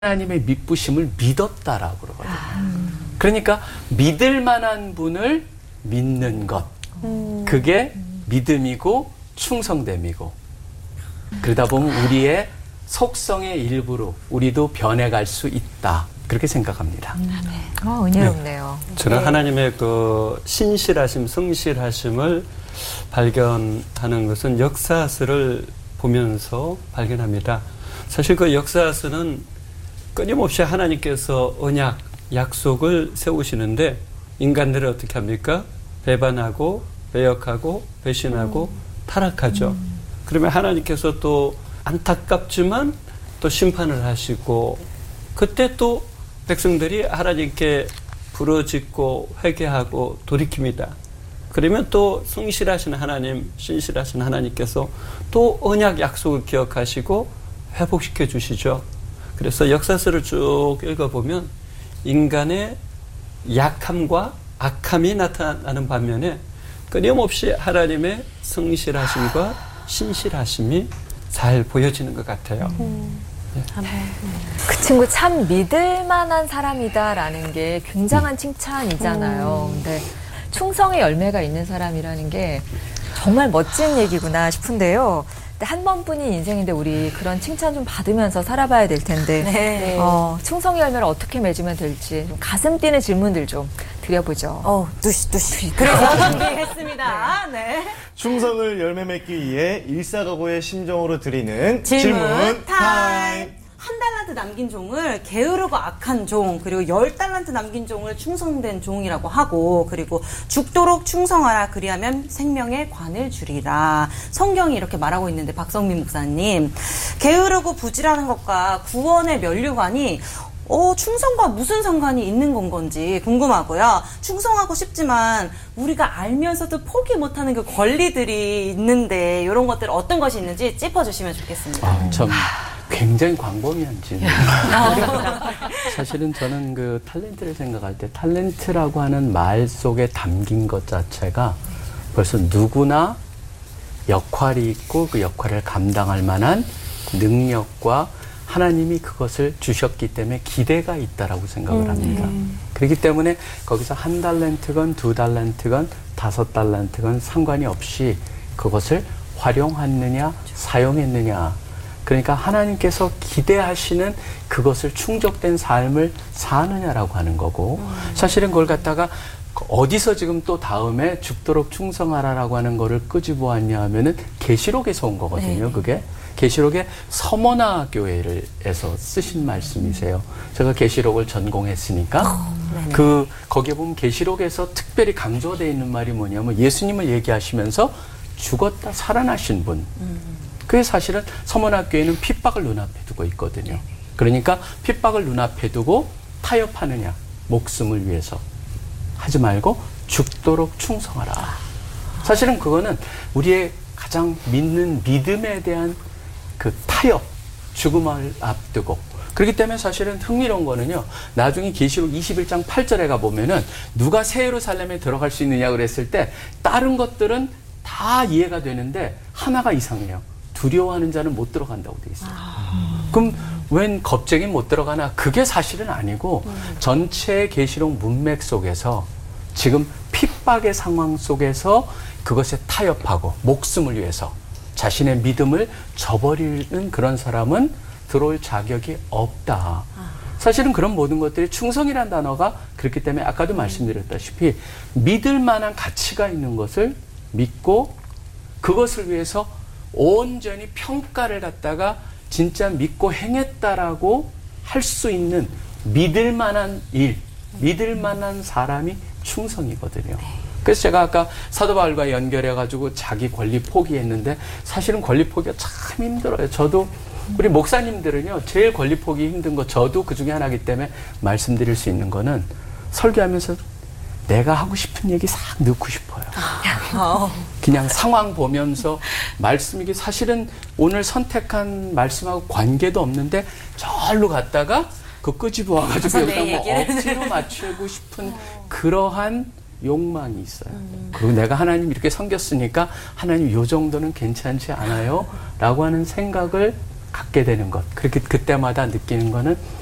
하나님의 믿부심을 믿었다라고 그러거든요. 그러니까 믿을 만한 분을 믿는 것. 그게 믿음이고 충성됨이고. 그러다 보면 우리의 속성의 일부로 우리도 변해갈 수 있다. 그렇게 생각합니다. 은혜롭네요. 저는 네. 하나님의 그 신실하심, 성실하심을 발견하는 것은 역사서를 보면서 발견합니다. 사실 그 역사서는 끊임없이 하나님께서 언약, 약속을 세우시는데 인간들은 어떻게 합니까? 배반하고 배역하고 배신하고 타락하죠. 그러면 하나님께서 또 안타깝지만 또 심판을 하시고 그때 또 백성들이 하나님께 부르짖고 회개하고 돌이킵니다. 그러면 또 성실하신 하나님, 신실하신 하나님께서 또 언약 약속을 기억하시고 회복시켜 주시죠. 그래서 역사서를 쭉 읽어보면 인간의 약함과 악함이 나타나는 반면에 끊임없이 하나님의 성실하심과 신실하심이 잘 보여지는 것 같아요. 네. 그 친구 참 믿을 만한 사람이다라는 게 굉장한 칭찬이잖아요. 근데 충성의 열매가 있는 사람이라는 게 정말 멋진 얘기구나 싶은데요. 한 번뿐인 인생인데 우리 그런 칭찬 좀 받으면서 살아봐야 될 텐데 네. 충성의 열매를 어떻게 맺으면 될지 좀 가슴 뛰는 질문들 좀 드려보죠. 뚜시. 그래서 준비했습니다. 네. 충성을 열매 맺기 위해 일사각오의 심정으로 드리는 질문 타임. 1달란트 남긴 종을 게으르고 악한 종, 그리고 10달란트 남긴 종을 충성된 종이라고 하고, 그리고 죽도록 충성하라 그리하면 생명의 관을 주리라. 성경이 이렇게 말하고 있는데 박성민 목사님, 게으르고 부지런한 것과 구원의 면류관이 충성과 무슨 상관이 있는 건지 궁금하고요. 충성하고 싶지만 우리가 알면서도 포기 못하는 그 권리들이 있는데 이런 것들 어떤 것이 있는지 짚어주시면 좋겠습니다. 참 굉장히 광범위한 질문. 사실은 저는 그 탤런트를 생각할 때 탤런트라고 하는 말 속에 담긴 것 자체가 벌써 누구나 역할이 있고 그 역할을 감당할 만한 능력과 하나님이 그것을 주셨기 때문에 기대가 있다라고 생각을 합니다. 그렇기 때문에 거기서 1달란트건 2달란트건 5달란트건 상관이 없이 그것을 활용했느냐 사용했느냐, 그러니까 하나님께서 기대하시는 그것을 충족된 삶을 사느냐라고 하는 거고, 사실은 그걸 갖다가 어디서 지금 또 다음에 죽도록 충성하라라고 하는 거를 끄집어왔냐 하면은 계시록에서 온 거거든요. 네. 그게 계시록의 서머나 교회에서 쓰신 말씀이세요. 제가 계시록을 전공했으니까 거기에 보면 계시록에서 특별히 강조되어 있는 말이 뭐냐면 예수님을 얘기하시면서 죽었다 살아나신 분. 그게 사실은 서머나 교회는 핍박을 눈앞에 두고 있거든요. 그러니까 핍박을 눈앞에 두고 타협하느냐, 목숨을 위해서 하지 말고 죽도록 충성하라. 사실은 그거는 우리의 가장 믿는 믿음에 대한 그 타협, 죽음을 앞두고. 그렇기 때문에 사실은 흥미로운 거는요, 나중에 계시록 21장 8절에 가보면은 누가 새 예루살렘에 들어갈 수 있느냐 그랬을 때 다른 것들은 다 이해가 되는데 하나가 이상해요. 두려워하는 자는 못 들어간다고 돼 있어요. 그럼 웬 겁쟁이 못 들어가나? 그게 사실은 아니고 전체 계시록 문맥 속에서 지금 핍박의 상황 속에서 그것에 타협하고 목숨을 위해서 자신의 믿음을 저버리는 그런 사람은 들어올 자격이 없다. 사실은 그런 모든 것들이 충성이라는 단어가 그렇기 때문에 아까도 말씀드렸다시피 믿을 만한 가치가 있는 것을 믿고 그것을 위해서 온전히 평가를 갖다가 진짜 믿고 행했다라고 할 수 있는 믿을 만한 일, 믿을 만한 사람이 충성이거든요. 그래서 제가 아까 사도 바울과 연결해가지고 자기 권리 포기했는데 사실은 권리 포기가 참 힘들어요. 저도 우리 목사님들은요, 제일 권리 포기 힘든 거 저도 그 중에 하나이기 때문에 말씀드릴 수 있는 거는 설교하면서 내가 하고 싶은 얘기 싹 넣고 싶어요. 그냥 상황 보면서 말씀, 이게 사실은 오늘 선택한 말씀하고 관계도 없는데 절로 갔다가 그 끄집어 와가지고 여기다 뭐 억지로 맞추고 싶은 그러한 욕망이 있어요. 그리고 내가 하나님 이렇게 섬겼으니까 하나님 요 정도는 괜찮지 않아요? 라고 하는 생각을 갖게 되는 것. 그렇게 그때마다 느끼는 거는